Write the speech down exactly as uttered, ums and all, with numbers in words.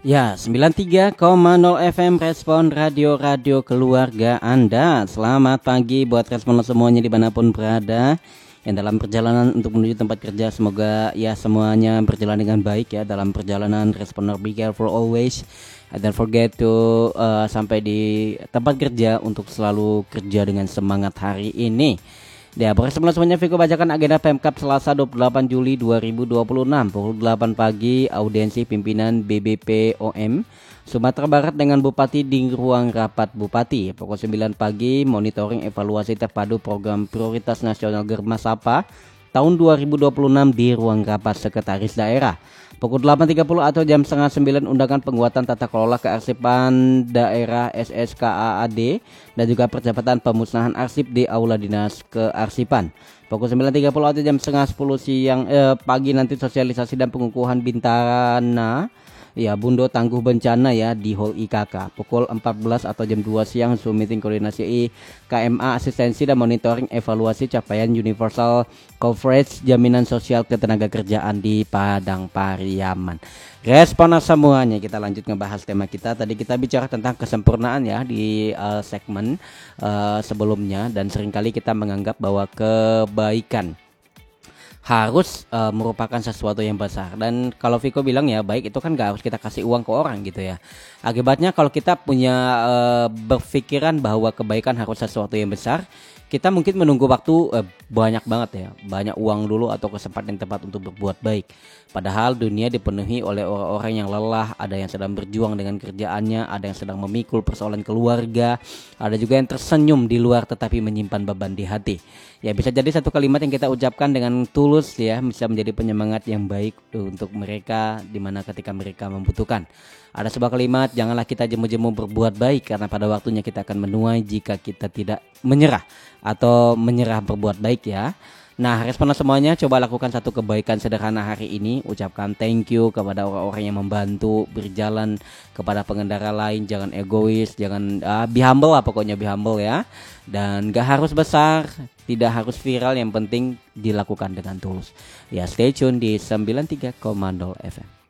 Ya, sembilan puluh tiga koma nol F M Respon Radio-Radio Keluarga Anda. Selamat pagi buat respon semuanya dimanapun berada. Yang dalam perjalanan untuk menuju tempat kerja, semoga ya semuanya berjalan dengan baik ya. Dalam perjalanan Responder, be careful always. And don't forget to uh, sampai di tempat kerja untuk selalu kerja dengan semangat hari ini. Ya, bersama semuanya Viko bacakan agenda Pemkab Selasa dua puluh delapan Juli dua ribu dua puluh enam pukul delapan pagi, audiensi pimpinan B B P O M Sumatera Barat dengan Bupati di ruang rapat Bupati. Pukul sembilan pagi, monitoring evaluasi terpadu program prioritas nasional Germa Sapa tahun dua ribu dua puluh enam di ruang rapat Sekretaris Daerah. Pukul delapan tiga puluh atau jam setengah sembilan, undangan penguatan tata kelola kearsipan daerah S S K A A D dan juga percepatan pemusnahan arsip di Aula Dinas Kearsipan. Pukul sembilan tiga puluh atau jam setengah sepuluh siang eh, pagi nanti sosialisasi dan pengukuhan Bintana ya Bundo Tangguh Bencana ya di Hall I K K. Pukul empat belas atau jam dua siang Zoom meeting koordinasi I K M A asistensi dan monitoring evaluasi capaian Universal Coverage Jaminan Sosial Ketenagakerjaan di Padang Pariaman. Respon semuanya, kita lanjut ngebahas tema kita. Tadi kita bicara tentang kesempurnaan ya di uh, segmen uh, sebelumnya, dan seringkali kita menganggap bahwa kebaikan harus uh, merupakan sesuatu yang besar. Dan kalau Viko bilang ya, baik itu kan gak harus kita kasih uang ke orang gitu ya. Akibatnya kalau kita punya uh, berpikiran bahwa kebaikan harus sesuatu yang besar, kita mungkin menunggu waktu uh, banyak banget ya, banyak uang dulu atau kesempatan yang tepat untuk berbuat baik. Padahal dunia dipenuhi oleh orang-orang yang lelah, ada yang sedang berjuang dengan kerjaannya, ada yang sedang memikul persoalan keluarga, ada juga yang tersenyum di luar tetapi menyimpan beban di hati. Ya, bisa jadi satu kalimat yang kita ucapkan dengan tulus ya bisa menjadi penyemangat yang baik untuk mereka di mana ketika mereka membutuhkan. Ada sebuah kalimat, janganlah kita jemu-jemu berbuat baik karena pada waktunya kita akan menuai jika kita tidak menyerah atau menyerah berbuat baik ya. Nah, respon semuanya, coba lakukan satu kebaikan sederhana hari ini. Ucapkan thank you kepada orang-orang yang membantu berjalan, kepada pengendara lain. Jangan egois, jangan uh, be humble lah pokoknya, be humble ya. Dan gak harus besar, tidak harus viral, yang penting dilakukan dengan tulus. Ya, stay tune di sembilan puluh tiga koma nol F M.